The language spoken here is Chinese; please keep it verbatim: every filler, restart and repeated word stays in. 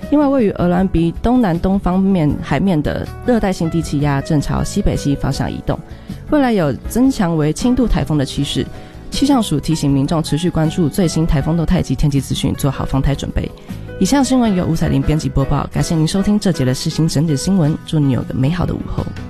因为位于鹅銮鼻东南东方面海面的热带性低气压正朝西北西方向移动，未来有增强为轻度台风的趋势。气象署提醒民众持续关注最新台风动态及天气资讯，做好防台准备。以上新闻由吴彩玲编辑播报，感谢您收听这节的世新整点新闻，祝你有个美好的午后。